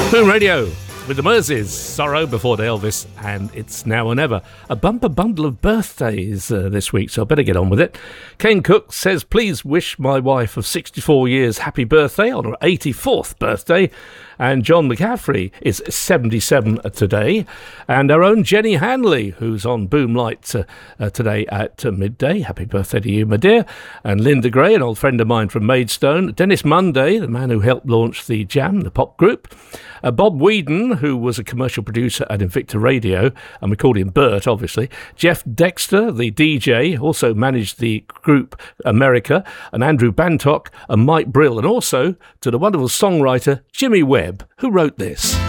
Boom Radio with the Merseys, Sorrow before the Elvis, and It's Now or Never. A bumper bundle of birthdays this week, so I better get on with it. Kane Cook says, please wish my wife of 64 years happy birthday on her 84th birthday. And John McCaffrey is 77 today. And our own Jenny Hanley, who's on Boom Light today at midday. Happy birthday to you, my dear. And Linda Gray, an old friend of mine from Maidstone. Dennis Munday, the man who helped launch the Jam, the pop group. Bob Whedon, who was a commercial producer at Invicta Radio, and we called him Bert, obviously. Jeff Dexter, the DJ, also managed the group America, and Andrew Bantock, and Mike Brill, and also to the wonderful songwriter Jimmy Webb, who wrote this.